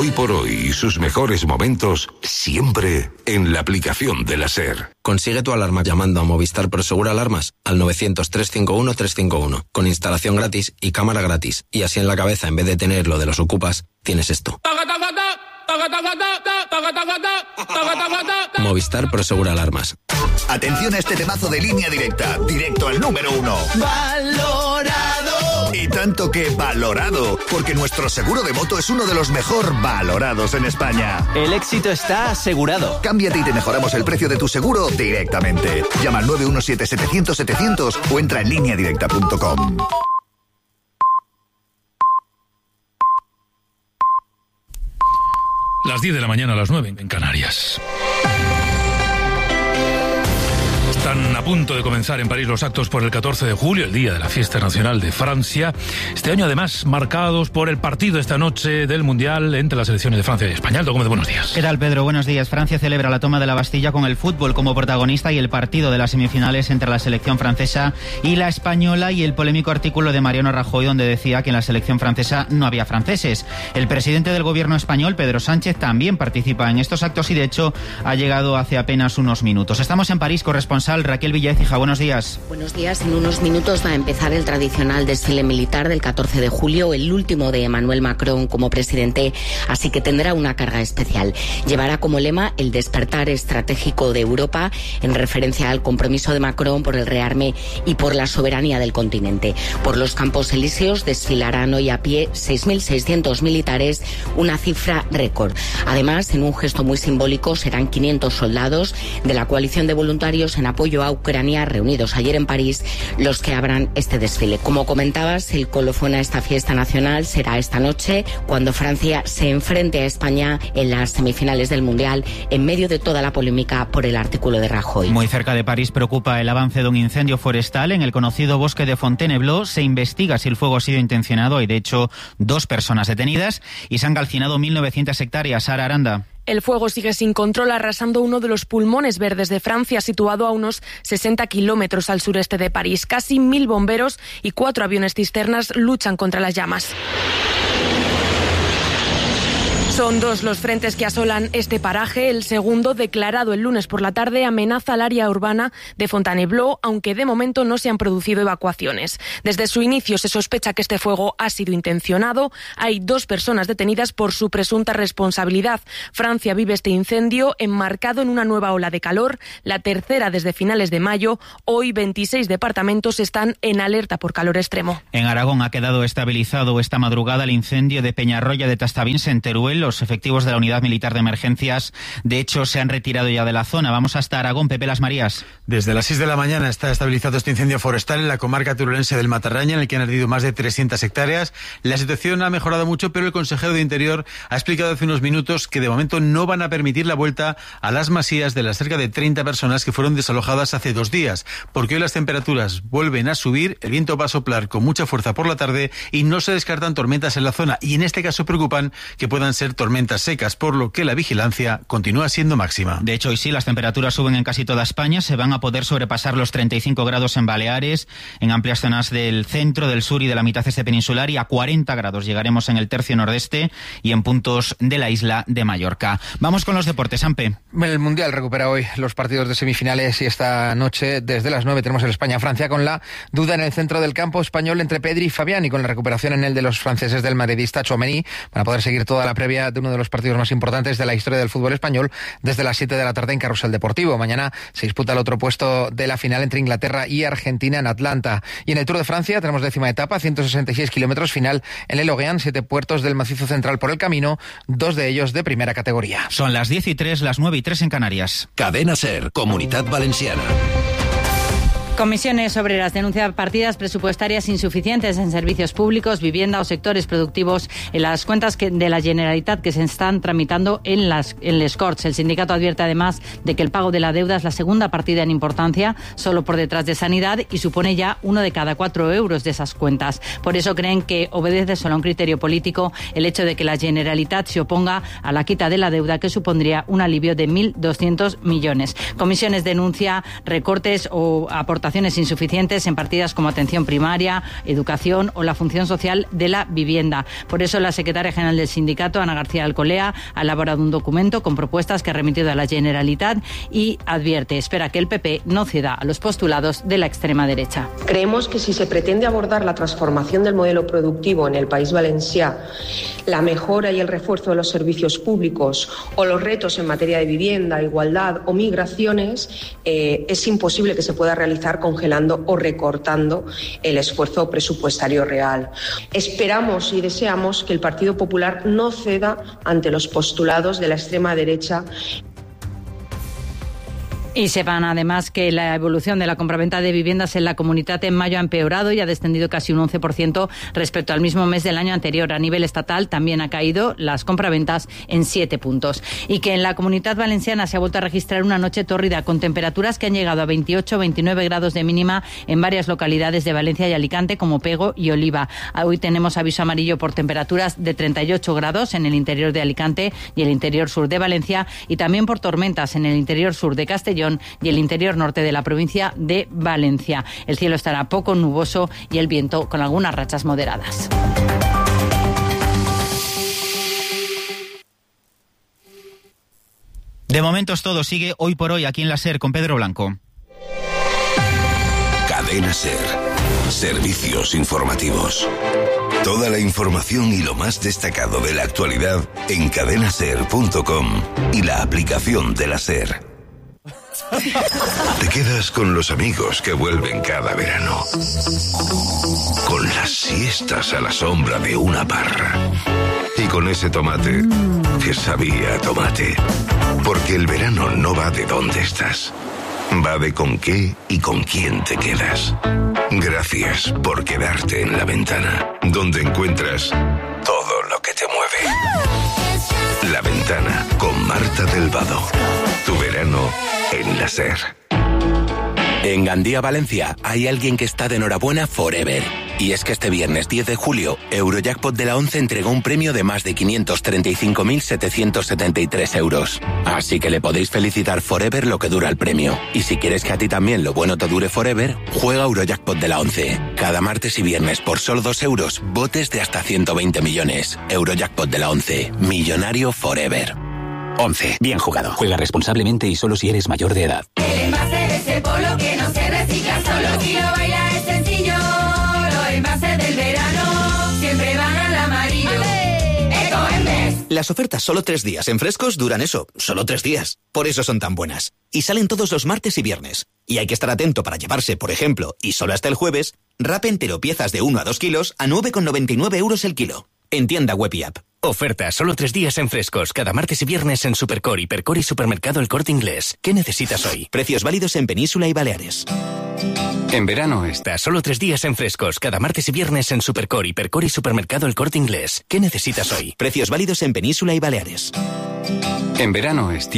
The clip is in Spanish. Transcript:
Hoy por hoy y sus mejores momentos siempre en la aplicación de la SER. Consigue tu alarma llamando a Movistar Prosegur Alarmas al 900-351-351 con instalación gratis y cámara gratis. Y así en la cabeza, en vez de tener lo de los ocupas, tienes esto. Movistar Prosegur Alarmas. Atención a este temazo de Línea Directa, directo al número 1. ¡Valorado! Y tanto que valorado, porque nuestro seguro de moto es uno de los mejor valorados en España. El éxito está asegurado. Cámbiate y te mejoramos el precio de tu seguro directamente. Llama al 917-700-700 o entra en lineadirecta.com. Las 10 de la mañana a las 9 en Canarias. Están a punto de comenzar en París los actos por el 14 de julio, el día de la fiesta nacional de Francia. Este año, además, marcados por el partido esta noche del Mundial entre las selecciones de Francia y España. Aldo Gómez, buenos días. ¿Qué tal, Pedro? Buenos días. Francia celebra la toma de la Bastilla con el fútbol como protagonista y el partido de las semifinales entre la selección francesa y la española, y el polémico artículo de Mariano Rajoy donde decía que en la selección francesa no había franceses. El presidente del gobierno español, Pedro Sánchez, también participa en estos actos y, de hecho, ha llegado hace apenas unos minutos. Estamos en París, corresponsal Raquel Villaécija, buenos días. Buenos días. En unos minutos va a empezar el tradicional desfile militar del 14 de julio, el último de Emmanuel Macron como presidente, así que tendrá una carga especial. Llevará como lema el despertar estratégico de Europa, en referencia al compromiso de Macron por el rearme y por la soberanía del continente. Por los Campos Elíseos desfilarán hoy a pie 6.600 militares, una cifra récord. Además, en un gesto muy simbólico, serán 500 soldados de la coalición de voluntarios en apoyo a Ucrania, reunidos ayer en París, los que abran este desfile. Como comentabas, el colofón a esta fiesta nacional será esta noche, cuando Francia se enfrente a España en las semifinales del Mundial, en medio de toda la polémica por el artículo de Rajoy. Muy cerca de París preocupa el avance de un incendio forestal en el conocido bosque de Fontainebleau. Se investiga si el fuego ha sido intencionado. Hay, de hecho, 2 personas detenidas y se han calcinado 1.900 hectáreas. Sara Aranda. El fuego sigue sin control, arrasando uno de los pulmones verdes de Francia, situado a unos 60 kilómetros al sureste de París. Casi 1.000 bomberos y 4 aviones cisternas luchan contra las llamas. Son 2 los frentes que asolan este paraje. El segundo, declarado el lunes por la tarde, amenaza al área urbana de Fontainebleau, aunque de momento no se han producido evacuaciones. Desde su inicio se sospecha que este fuego ha sido intencionado. Hay 2 personas detenidas por su presunta responsabilidad. Francia vive este incendio enmarcado en una nueva ola de calor, la tercera desde finales de mayo. Hoy 26 departamentos están en alerta por calor extremo. En Aragón ha quedado estabilizado esta madrugada el incendio de Peñarroya de Tastavins, en Teruel. Los efectivos de la Unidad Militar de Emergencias, de hecho, se han retirado ya de la zona. Vamos hasta Aragón. Pepe Las Marías. Desde las 6 de la mañana está estabilizado este incendio forestal en la comarca teruelense del Matarraña, en el que han ardido más de 300 hectáreas. La situación ha mejorado mucho, pero el consejero de Interior ha explicado hace unos minutos que de momento no van a permitir la vuelta a las masías de las cerca de 30 personas que fueron desalojadas hace 2 días, porque hoy las temperaturas vuelven a subir, el viento va a soplar con mucha fuerza por la tarde y no se descartan tormentas en la zona, y en este caso preocupan que puedan ser tormentas secas, por lo que la vigilancia continúa siendo máxima. De hecho, hoy sí, las temperaturas suben en casi toda España. Se van a poder sobrepasar los 35 grados en Baleares, en amplias zonas del centro, del sur y de la mitad este peninsular, y a 40 grados llegaremos en el tercio nordeste y en puntos de la isla de Mallorca. Vamos con los deportes, Ampe. El Mundial recupera hoy los partidos de semifinales y esta noche desde las 9 tenemos el España-Francia, con la duda en el centro del campo español entre Pedri y Fabián, y con la recuperación en el de los franceses del madridista Tchouaméni, para poder seguir toda la previa de uno de los partidos más importantes de la historia del fútbol español desde las 7 de la tarde en Carrusel Deportivo. Mañana se disputa el otro puesto de la final entre Inglaterra y Argentina en Atlanta. Y en el Tour de Francia tenemos 10ª etapa, 166 kilómetros, final en El Loguean, 7 puertos del macizo central por el camino, 2 de ellos de primera categoría. Son las 10:03, las 9:03 en Canarias. Cadena SER, Comunidad Valenciana. Comisiones Obreras denuncia partidas presupuestarias insuficientes en servicios públicos, vivienda o sectores productivos en las cuentas de la Generalitat que se están tramitando en les Corts. El sindicato advierte además de que el pago de la deuda es la segunda partida en importancia, solo por detrás de sanidad, y supone ya 1 de cada 4 euros de esas cuentas. Por eso creen que obedece solo a un criterio político el hecho de que la Generalitat se oponga a la quita de la deuda, que supondría un alivio de 1.200 millones. Comisiones denuncia recortes o aportaciones aportaciones insuficientes en partidas como atención primaria, educación o la función social de la vivienda. Por eso la secretaria general del sindicato, Ana García Alcolea, ha elaborado un documento con propuestas que ha remitido a la Generalitat y advierte, espera que el PP no ceda a los postulados de la extrema derecha. Creemos que si se pretende abordar la transformación del modelo productivo en el País Valencià, la mejora y el refuerzo de los servicios públicos o los retos en materia de vivienda, igualdad o migraciones, es imposible que se pueda realizar congelando o recortando el esfuerzo presupuestario real. Esperamos y deseamos que el Partido Popular no ceda ante los postulados de la extrema derecha. Y sepan además que la evolución de la compraventa de viviendas en la Comunitat en mayo ha empeorado y ha descendido casi un 11% respecto al mismo mes del año anterior. A nivel estatal también ha caído las compraventas en 7 puntos. Y que en la Comunitat Valenciana se ha vuelto a registrar una noche tórrida con temperaturas que han llegado a 28-29 grados de mínima en varias localidades de Valencia y Alicante como Pego y Oliva. Hoy tenemos aviso amarillo por temperaturas de 38 grados en el interior de Alicante y el interior sur de Valencia y también por tormentas en el interior sur de Castellón y el interior norte de la provincia de Valencia. El cielo estará poco nuboso y el viento con algunas rachas moderadas. De momento es todo. Sigue Hoy por Hoy aquí en la SER con Pedro Blanco. Cadena SER. Servicios informativos. Toda la información y lo más destacado de la actualidad en cadenaser.com y la aplicación de la SER. Te quedas con los amigos que vuelven cada verano, con las siestas a la sombra de una parra y con ese tomate que sabía a tomate, porque el verano no va de dónde estás, va de con qué y con quién te quedas. Gracias por quedarte en La Ventana, donde encuentras todo lo que te mueve. La Ventana con Marta del Vado. Tu verano en la SER. En Gandía, Valencia, hay alguien que está de enhorabuena forever. Y es que este viernes 10 de julio, Eurojackpot de la 11 entregó un premio de más de 535.773 euros. Así que le podéis felicitar forever lo que dura el premio. Y si quieres que a ti también lo bueno te dure forever, juega Eurojackpot de la 11. Cada martes y viernes por solo 2 euros, botes de hasta 120 millones. Eurojackpot de la 11. Millonario forever. 11. Bien jugado. Juega responsablemente y solo si eres mayor de edad. El envase de ese polo que no se recicla solo. Si lo baila es sencillo. Los envases del verano siempre van al amarillo. Ecoembes. Las ofertas solo 3 días en Frescos duran eso, solo 3 días. Por eso son tan buenas. Y salen todos los martes y viernes. Y hay que estar atento para llevarse, por ejemplo, y solo hasta el jueves, wrap entero piezas de 1 a 2 kilos a 9,99 euros el kilo. En tienda web y app. Oferta solo 3 días en Frescos, cada martes y viernes en Supercore, Hipercore y Supermercado El Corte Inglés. ¿Qué necesitas hoy? Precios válidos en Península y Baleares. En verano está solo 3 días en Frescos, cada martes y viernes en Supercore, Hipercore y Supermercado El Corte Inglés. ¿Qué necesitas hoy? Precios válidos en Península y Baleares. En verano es